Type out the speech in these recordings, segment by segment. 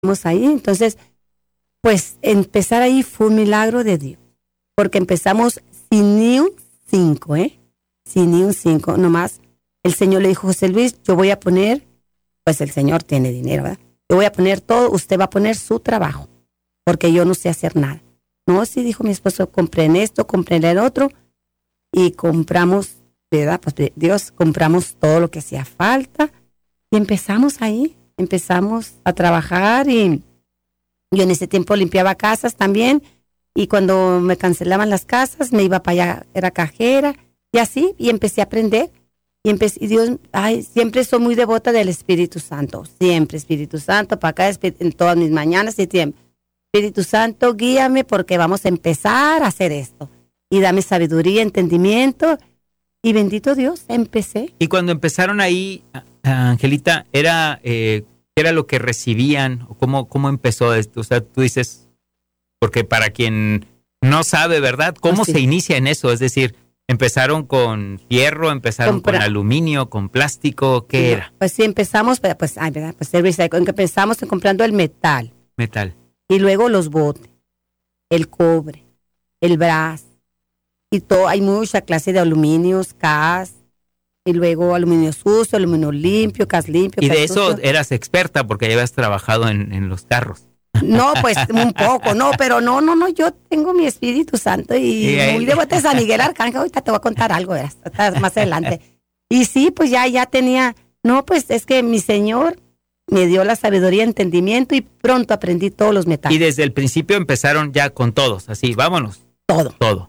Estuvimos ahí, entonces, pues empezar ahí fue un milagro de Dios, porque empezamos sin ni un 5, sin ni un 5, nomás el Señor le dijo, José Luis, yo voy a poner, pues el Señor tiene dinero, ¿verdad? Yo voy a poner todo, usted va a poner su trabajo, porque yo no sé hacer nada. No, sí, dijo mi esposo, compren esto, compren el otro, y compramos, ¿verdad? Pues Dios, compramos todo lo que hacía falta, y empezamos ahí, empezamos a trabajar, y yo en ese tiempo limpiaba casas también, y cuando me cancelaban las casas, me iba para allá, era cajera, y así, y empecé a aprender, y Dios, siempre soy muy devota del Espíritu Santo, siempre Espíritu Santo, para acá, en todas mis mañanas y tiempo. Espíritu Santo, guíame porque vamos a empezar a hacer esto, y dame sabiduría, entendimiento, y bendito Dios, empecé. Y cuando empezaron ahí, Angelita, ¿qué era lo que recibían? ¿O cómo empezó esto? O sea, tú dices, porque para quien no sabe, ¿verdad? ¿Cómo se inicia en eso? Es decir, ¿empezaron con hierro, empezaron con aluminio, con plástico? ¿Qué era? Pues sí, empezamos, ¿verdad? Pues empezamos comprando el metal. Metal. Y luego los botes, el cobre, el brass, y todo, hay mucha clase de aluminios, CAS, y luego aluminio sucio, aluminio limpio, CAS limpio. Y de eso eras experta porque ya habías trabajado en los carros. No, pues un poco, no, pero no, yo tengo mi Espíritu Santo y muy devota de San Miguel Arcángel. Ahorita te voy a contar algo, más adelante. Y sí, pues ya tenía, no, pues es que mi Señor me dio la sabiduría, entendimiento y pronto aprendí todos los metales. Y desde el principio empezaron ya con todos, así, vámonos. Todo.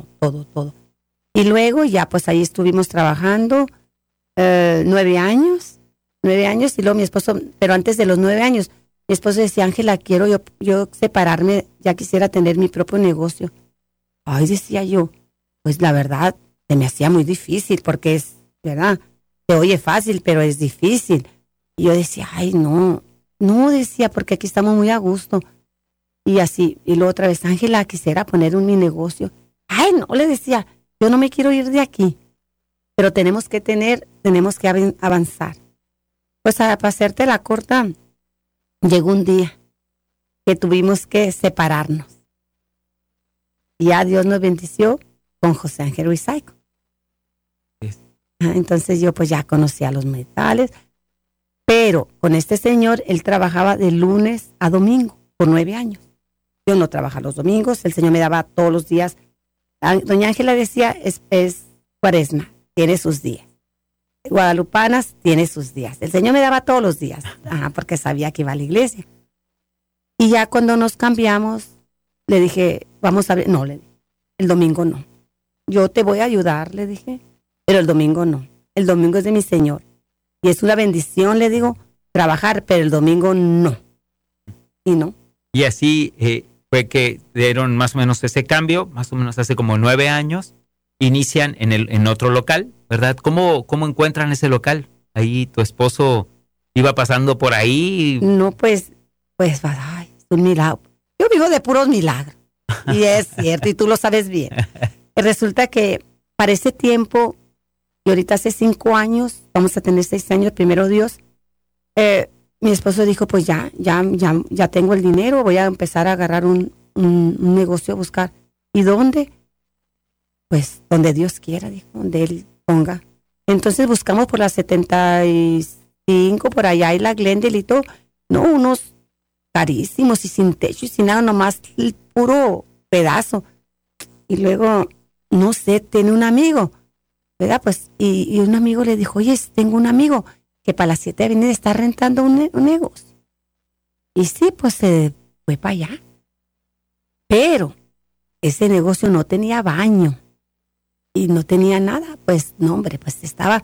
Y luego ya pues ahí estuvimos trabajando 9 años, y luego mi esposo, pero antes de los 9 años, mi esposo decía, Ángela, quiero yo separarme, ya quisiera tener mi propio negocio. Ay, decía yo, pues la verdad, se me hacía muy difícil porque es, ¿verdad? Se oye fácil, pero es difícil. Y yo decía, ay, no, decía, porque aquí estamos muy a gusto. Y así, y luego otra vez, Ángela, quisiera poner mi negocio. Ay, no, le decía, yo no me quiero ir de aquí, pero tenemos que avanzar. Pues para hacerte la corta, llegó un día que tuvimos que separarnos. Y ya Dios nos bendició con José Ángel Recycle. Entonces yo pues ya conocía los metales, pero con este señor, él trabajaba de lunes a domingo por 9 años. Yo no trabajaba los domingos, el Señor me daba todos los días. Doña Ángela decía, es Cuaresma, tiene sus días. Guadalupanas, tiene sus días. El Señor me daba todos los días, porque sabía que iba a la iglesia. Y ya cuando nos cambiamos, le dije, vamos a ver, no, le dije, el domingo no. Yo te voy a ayudar, le dije, pero el domingo no. El domingo es de mi Señor. Y es una bendición, le digo, trabajar, pero el domingo no. Y no. Y así fue que dieron más o menos ese cambio, más o menos hace como 9 años, inician en otro local, ¿verdad? ¿Cómo encuentran ese local? Ahí tu esposo iba pasando por ahí. No, pues, ay, es un milagro. Yo vivo de puros milagros. Y es cierto, y tú lo sabes bien. Resulta que para ese tiempo, y ahorita hace 5 años, vamos a tener 6 años, primero Dios, mi esposo dijo, pues ya tengo el dinero, voy a empezar a agarrar un negocio, a buscar. ¿Y dónde? Pues donde Dios quiera, dijo, donde Él ponga. Entonces buscamos por la 75, por allá, y la Glendale y todo. No, unos carísimos y sin techo y sin nada, nomás el puro pedazo. Y luego, no sé, tiene un amigo, ¿verdad? Pues, y un amigo le dijo, oye, tengo un amigo que para las 7 de avenida está rentando un negocio. Y sí, pues se fue para allá. Pero ese negocio no tenía baño y no tenía nada. Pues no, hombre, pues estaba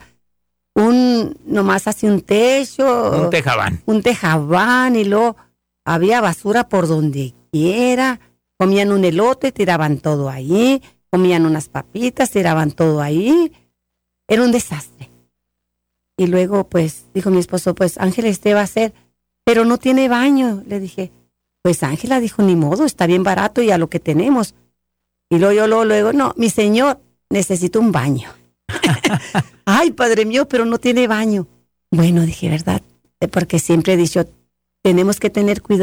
nomás así un techo. Un tejabán, y luego había basura por donde quiera. Comían un elote, tiraban todo ahí. Comían unas papitas, tiraban todo ahí. Era un desastre. Y luego, pues, dijo mi esposo, pues, Ángela, va a ser, pero no tiene baño. Le dije, pues, Ángela, dijo, ni modo, está bien barato y a lo que tenemos. Y luego, no, mi señor, necesito un baño. Ay, padre mío, pero no tiene baño. Bueno, dije, ¿verdad? Porque siempre he dicho, tenemos que tener cuidado